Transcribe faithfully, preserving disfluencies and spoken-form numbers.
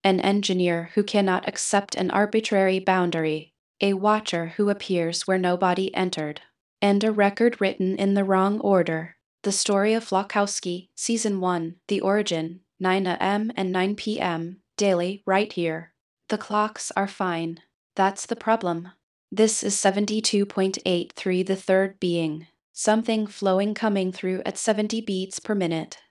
An engineer who cannot accept an arbitrary boundary, a watcher who appears where nobody entered, and a record written in the wrong order. The Story of Flakowski, Season one, The Origin, nine a m and nine p m, daily, right here. The clocks are fine. That's the problem. This is seventy-two point eight three, the third being. Something flowing coming through at seventy beats per minute.